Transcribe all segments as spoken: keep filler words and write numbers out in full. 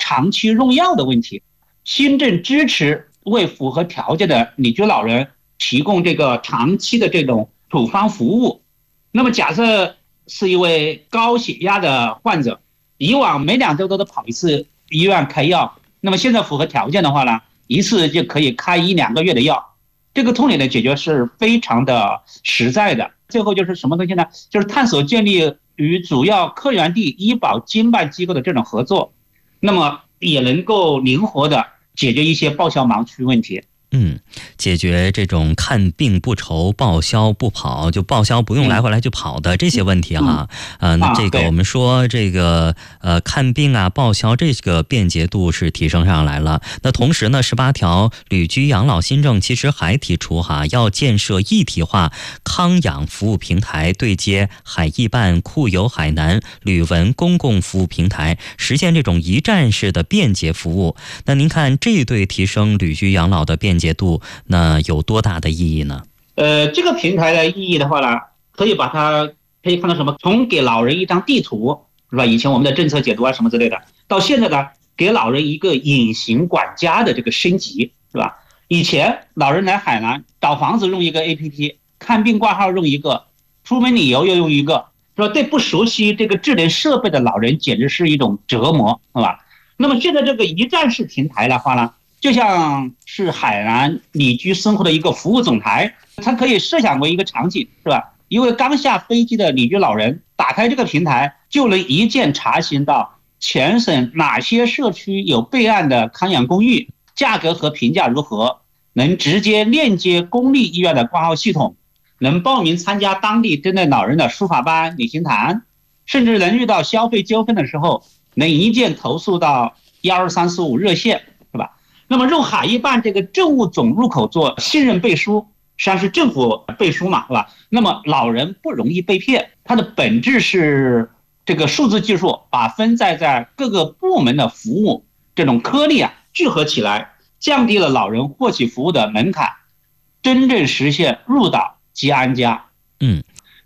长期用药的问题。新政支持为符合条件的旅居老人提供这个长期的这种处方服务。那么假设是一位高血压的患者，以往每两周都得跑一次医院开药，那么现在符合条件的话呢，一次就可以开一两个月的药。这个痛点的解决是非常的实在的。最后就是什么东西呢？就是探索建立与主要客源地医保经办机构的这种合作，那么也能够灵活的解决一些报销盲区问题。 嗯，解决这种看病不愁报销不跑，就报销不用来回来就跑的这些问题哈。嗯、呃，那这个我们说这个呃看病啊报销这个便捷度是提升上来了。那同时呢，十八条旅居养老新政其实还提出哈，要建设一体化康养服务平台，对接海艺办、酷游海南、旅文公共服务平台，实现这种一站式的便捷服务。那您看这对提升旅居养老的便捷度那有多大的意义呢？ 呃，这个平台的意义的话呢，可以把它可以看到什么？从给老人一张地图，是吧？以前我们的政策解读啊什么之类的，到现在呢，给老人一个隐形管家的这个升级，是吧？以前老人来海南找房子用一个 A P P， 看病挂号用一个，出门旅游又用一个，是吧？对不熟悉这个智能设备的老人简直是一种折磨，是吧？那么现在这个一站式平台的话呢，就像是海南旅居生活的一个服务总台，它可以设想为一个场景，是吧？一位刚下飞机的旅居老人打开这个平台，就能一键查询到全省哪些社区有备案的康养公寓，价格和评价如何，能直接链接公立医院的挂号系统，能报名参加当地针对老人的书法班、旅行团，甚至能遇到消费纠纷的时候，能一键投诉到一二三四五热线，是吧？那么用海艺办这个政务总入口做信任背书，实际上是政府背书嘛，是吧？那么老人不容易被骗，它的本质是这个数字技术把分散在各个部门的服务这种颗粒啊聚合起来，降低了老人获取服务的门槛，真正实现入岛即安家。 嗯。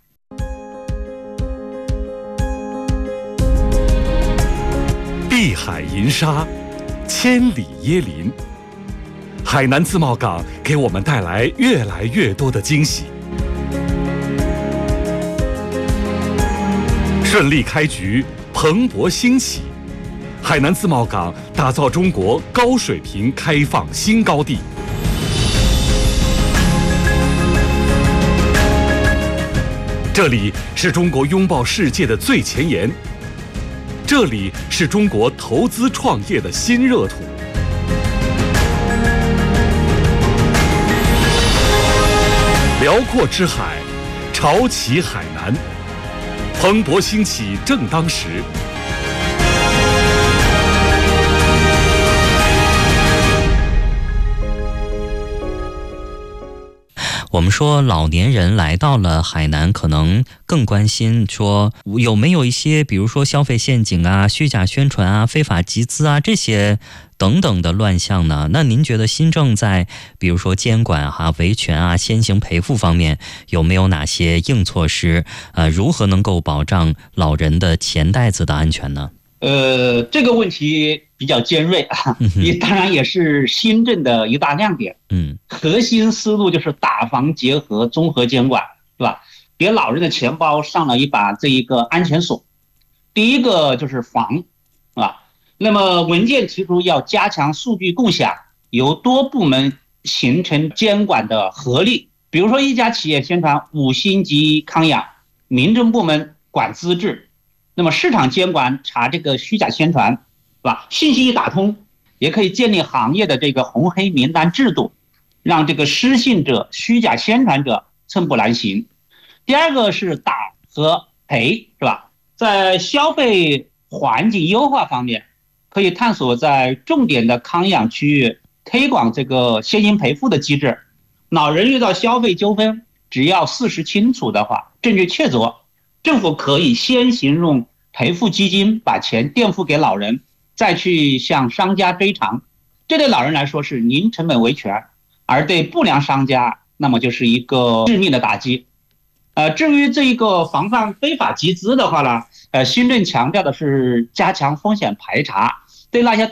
碧海银沙，千里椰林，海南自贸港给我们带来越来越多的惊喜。顺利开局，蓬勃兴起，海南自贸港打造中国高水平开放新高地。这里是中国拥抱世界的最前沿，这里是中国投资创业的新热土。辽阔之海，潮起海南，蓬勃兴起正当时。 我们说老年人来到了海南，可能更关心说有没有一些比如说消费陷阱啊、虚假宣传啊、非法集资啊这些等等的乱象呢？那您觉得新政在比如说监管啊、维权啊、先行赔付方面有没有哪些硬措施？呃，如何能够保障老人的钱袋子的安全呢？ 呃，这个问题比较尖锐啊，也当然也是新政的一大亮点。 嗯， 核心思路就是打防结合、综合监管，是吧？给老人的钱包上了一把这一个安全锁。第一个就是防，是吧？那么文件提出要加强数据共享，由多部门形成监管的合力。比如说一家企业宣传五星级康养，民政部门管资质。那么市场监管查这个虚假宣传，是吧？信息一打通，也可以建立行业的这个红黑名单制度，让这个失信者、虚假宣传者寸步难行。第二个是打和赔，是吧？在消费环境优化方面，可以探索在重点的康养区域推广这个先行赔付的机制。老人遇到消费纠纷，只要事实清楚的话，证据确凿，政府可以先行用赔付基金把钱垫付给老人，再去向商家追偿。这对老人来说是零成本维权，而对不良商家那么就是一个致命的打击。呃，至于这一个防范非法集资的话呢，呃，新政强调的是加强风险排查，对那些